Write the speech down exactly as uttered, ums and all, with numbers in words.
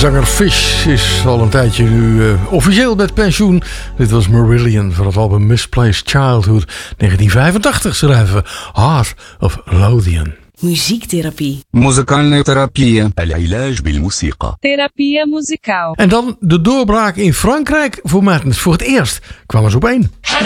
Zanger Fish is al een tijdje nu uh, officieel met pensioen. Dit was Marillion van het album Misplaced Childhood. negentien vijfentachtig schrijven we Heart of Lothian. Muziektherapie. Muzikale therapie. العلاج بالموسيقى. Terapia musicaal. En dan de doorbraak in Frankrijk voor Mertens. Voor het eerst kwamen ze op één.